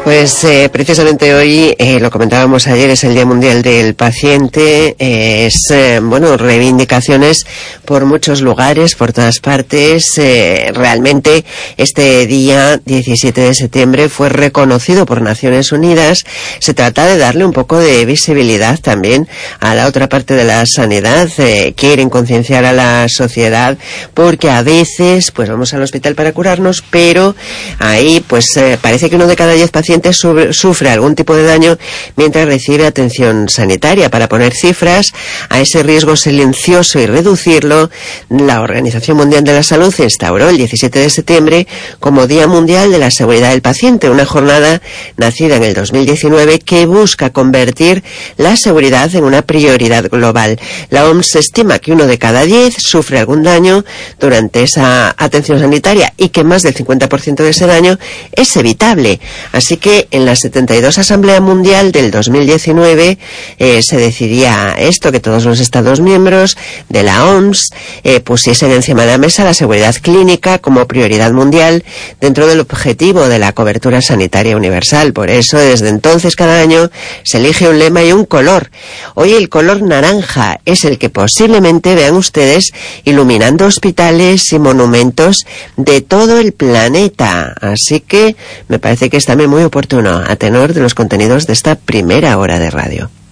Pues precisamente hoy, lo comentábamos ayer, es el Día Mundial del Paciente. Reivindicaciones por muchos lugares, por todas partes. Realmente este día 17 de septiembre fue reconocido por Naciones Unidas. Se trata de darle un poco de visibilidad también a la otra parte de la sanidad. Quieren concienciar a la sociedad porque a veces pues vamos al hospital para curarnos, pero ahí parece que 1 de cada 10 pacientes sufre algún tipo de daño mientras recibe atención sanitaria. Para poner cifras a ese riesgo silencioso y reducirlo, la Organización Mundial de la Salud instauró el 17 de septiembre como Día Mundial de la Seguridad del Paciente, una jornada nacida en el 2019 que busca convertir la seguridad en una prioridad global. La OMS estima que 1 de cada 10 sufre algún daño durante esa atención sanitaria y que más del 50% de ese daño es evitable. Así que en la 72 Asamblea Mundial del 2019 se decidía esto, que todos los Estados miembros de la OMS pusiesen encima de la mesa la seguridad clínica como prioridad mundial dentro del objetivo de la cobertura sanitaria universal. Por eso, desde entonces, cada año se elige un lema y un color. Hoy el color naranja es el que posiblemente vean ustedes iluminando hospitales y monumentos de todo el planeta. Así que me parece que es también muy oportuno a tenor de los contenidos de esta primera hora de radio.